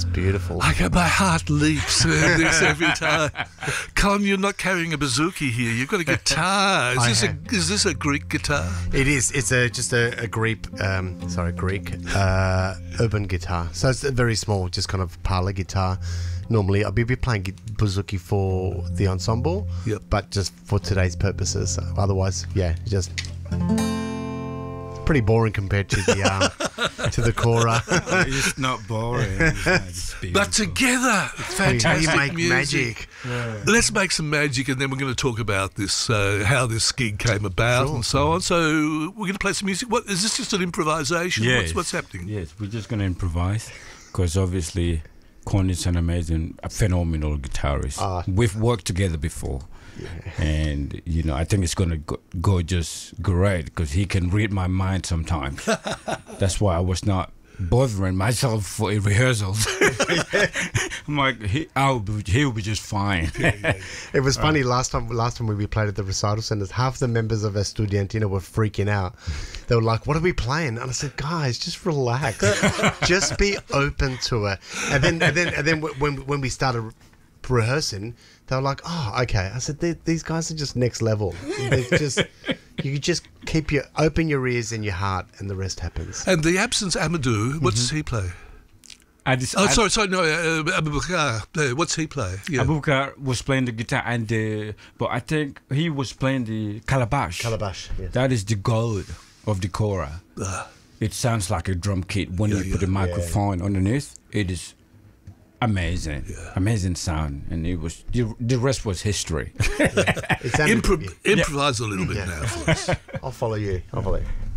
beautiful. My heart leaps this every time. Con, you're not carrying a bouzouki here. You've got a guitar. Is this a Greek guitar? It is. It's just a Greek urban guitar. So it's very small, just kind of parlor guitar. Normally, I'll be playing bouzouki for the ensemble, but just for today's purposes. Otherwise, just pretty boring compared to the kora. It's not boring. But together, fantastic make music. magic. Yeah. Let's make some magic, and then we're going to talk about this, how this gig came about and so on. So we're going to play some music. What is this? Just an improvisation? Yes. What's happening? Yes, we're just going to improvise because obviously Con is a phenomenal guitarist. We've worked together before. Yeah. And, I think it's going to go just great because he can read my mind sometimes. That's why I was not bothering myself for rehearsals. I'm like, he'll be just fine. It was funny last time we played at the recital centers, half the members of Estudiantina were freaking out. They were like, what are we playing? And I said, guys, just relax. Just be open to it. And then when we started rehearsing, they were like, oh, okay. I said, these guys are just next level. You just open your ears and your heart, and the rest happens. And the absence Amadou, what does he play? Abubakar. What's he play? Yeah. Abubakar was playing the guitar, but I think he was playing the calabash. Calabash, yes. That is the gold of the kora. It sounds like a drum kit when you put a microphone underneath. It is amazing, amazing sound, and it was the rest was history. Improvise a little bit now for us. I'll follow you.